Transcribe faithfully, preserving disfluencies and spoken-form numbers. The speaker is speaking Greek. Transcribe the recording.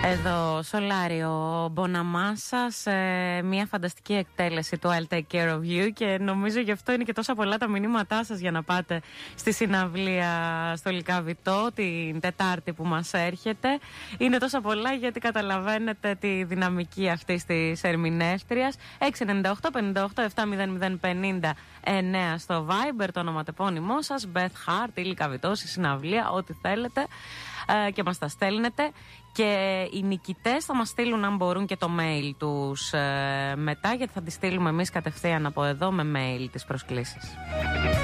Εδώ Σολάριο Μποναμάσα σε μια φανταστική εκτέλεση του I'll Take Care of You, και νομίζω γι' αυτό είναι και τόσα πολλά τα μηνύματά σας για να πάτε στη συναυλία στο Λυκαβητό την Τετάρτη που μας έρχεται. Είναι τόσα πολλά γιατί καταλαβαίνετε τη δυναμική αυτής της ερμηνεύτριας. έξι εννιά οκτώ πέντε οκτώ επτά μηδέν μηδέν πενήντα εννέα στο Viber, το ονοματεπώνυμό σας, Beth Hart ή Λυκαβητός, η συναυλία, ό,τι θέλετε, και μας τα στέλνετε. Και οι νικητές θα μας στείλουν, αν μπορούν, και το mail τους ε, μετά, γιατί θα τις στείλουμε εμείς κατευθείαν από εδώ με mail τις προσκλήσεις.